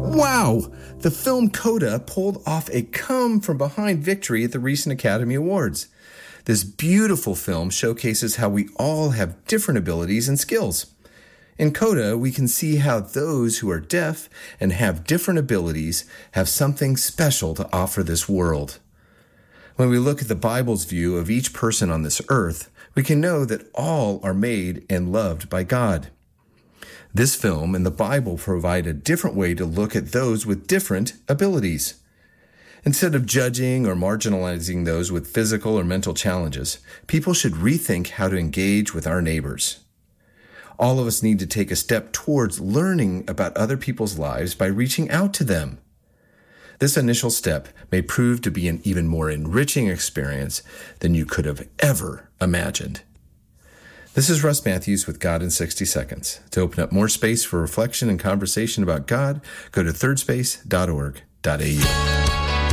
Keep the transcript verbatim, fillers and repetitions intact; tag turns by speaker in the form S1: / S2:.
S1: Wow! The film Coda pulled off a come-from-behind victory at the recent Academy Awards. This beautiful film showcases how we all have different abilities and skills. In Coda, we can see how those who are deaf and have different abilities have something special to offer this world. When we look at the Bible's view of each person on this earth, we can know that all are made and loved by God. This film and the Bible provide a different way to look at those with different abilities. Instead of judging or marginalizing those with physical or mental challenges, people should rethink how to engage with our neighbors. All of us need to take a step towards learning about other people's lives by reaching out to them. This initial step may prove to be an even more enriching experience than you could have ever imagined. This is Russ Matthews with God in sixty seconds. To open up more space for reflection and conversation about God, go to third space dot org dot a u.